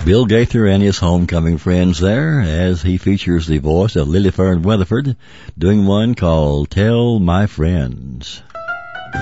Bill Gaither and his homecoming friends there as he features the voice of Lily Fern Weatherford doing one called Tell My Friends.